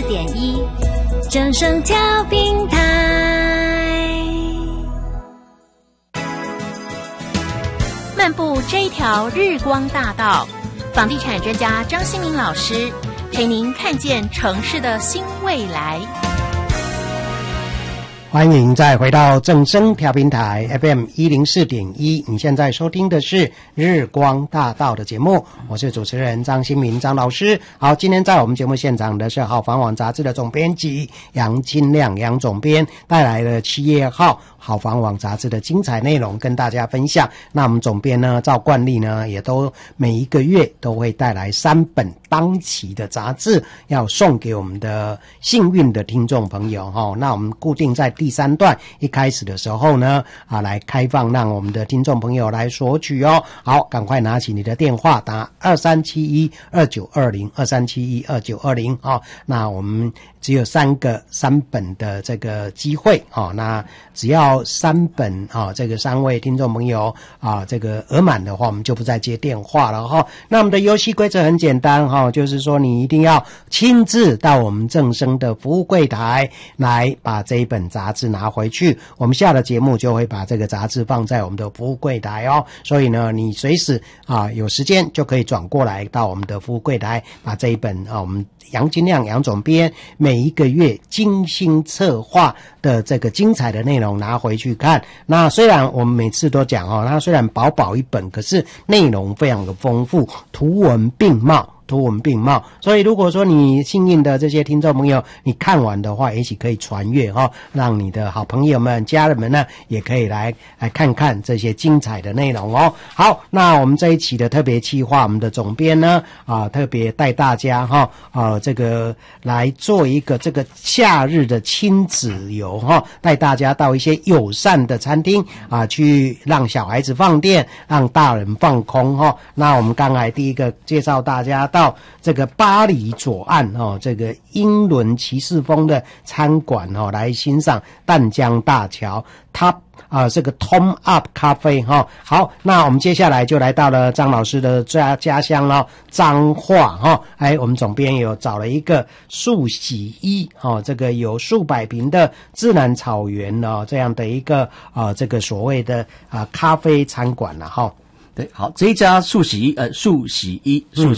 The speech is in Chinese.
104.1正声调频台。漫步这一条日光大道，房地产专家张新民老师陪您看见城市的新未来。 欢迎再回到正声调频台 FM 104.1，你现在收听的是日光大道的节目，我是主持人张新民张老师。好，今天在我们节目现场的是好房网杂志的总编辑杨金亮杨总编，带来了7月号好房网杂志的精彩内容跟大家分享。那我们总编呢，照惯例呢，也都每一个月都会带来3本当期的杂志，要送给我们的幸运的听众朋友哈。那我们固定在第3段一开始的时候呢，来开放让我们的听众朋友来索取哦。好，赶快拿起你的电话打23712920 23712920哦。那我们只有3本的这个机会哦。那只要3本啊，这个3位听众朋友啊，这个额满的话，我们就不再接电话了哈。那我们的游戏规则很简单哈，就是说你一定要亲自到我们正声的服务柜台来把这一本杂志拿回去，我们下了节目就会把这个杂志放在我们的服务柜台哦。所以呢，你随时啊有时间就可以转过来到我们的服务柜台，把这一本我们杨金亮杨总编每一个月精心策划的这个精彩的内容拿回去看。那虽然我们每次都讲哦，它虽然薄薄一本，可是内容非常的丰富，图文并茂。所以如果说你幸运的这些听众朋友，你看完的话，也许可以传阅哈，让你的好朋友们、家人们呢，也可以来看看这些精彩的内容哦。好，那我们这一期的特别企划，我们的总编呢特别带大家这个来做一个这个夏日的亲子游带大家到一些友善的餐厅去让小孩子放电，让大人放空那我们刚才第一个介绍大家到这个巴黎左岸这个英伦骑士风的餐馆来欣赏淡江大桥这个 Tom Up 咖啡好，那我们接下来就来到了张老师的家乡彰化我们总编有找了一个树洗衣这个有数百坪的自然草原这样的一个这个所谓的咖啡餐馆对， 好，这一家树洗衣